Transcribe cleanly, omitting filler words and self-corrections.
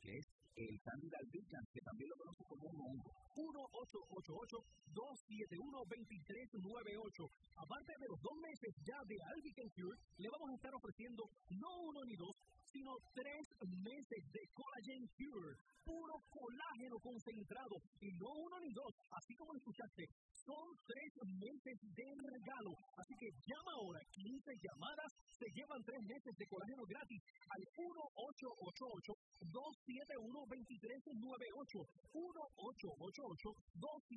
que es el Candidal Vican, que también lo conozco como un hongo. 1-888-271-2398. Aparte de los 2 meses ya de Albican Cure, le vamos a estar ofreciendo no 1 ni 2, sino 3 meses de Collagen Cure, puro colágeno concentrado, y no 1 ni 2, así como lo escuchaste, son 3 meses de regalo. Así que llama ahora, 15 llamadas, se llevan 3 meses de colágeno gratis al 1-888-271-2398, 1-888-271-2398.